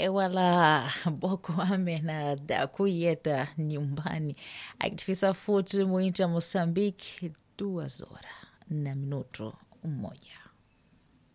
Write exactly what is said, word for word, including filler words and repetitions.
wala Boko Amena da kuyeta nyumbani aktifisa futi muinta Mosambiki duas horas na minuto mmoja.